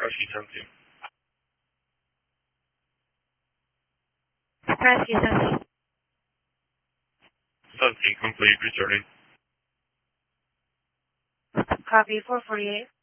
car sheet 17. Rescue 17. 17 complete, returning. Copy 448.